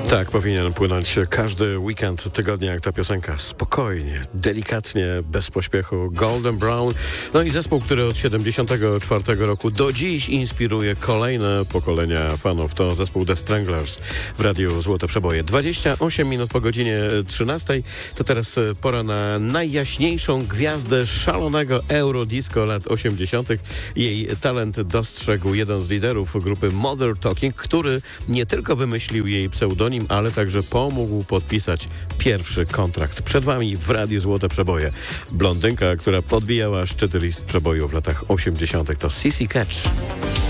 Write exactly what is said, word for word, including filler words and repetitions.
Tak powinien płynąć każdy weekend tygodnia, jak ta piosenka. Spokojnie, delikatnie, bez pośpiechu. Golden Brown. No i zespół, który od siedemdziesiątego czwartego roku do dziś inspiruje kolejne pokolenia fanów. To zespół The Stranglers w Radiu Złote Przeboje. dwadzieścia osiem minut po godzinie trzynastej. To teraz pora na najjaśniejszą gwiazdę szalonego Eurodisco lat osiemdziesiątych. Jej talent dostrzegł jeden z liderów grupy Mother Talking, który nie tylko wymyślił jej pseudonim, ale także pomógł podpisać pierwszy kontrakt. Przed wami w Radiu Złote Przeboje blondynka, która podbijała szczyty list przeboju w latach osiemdziesiątych. To Sissy Catch.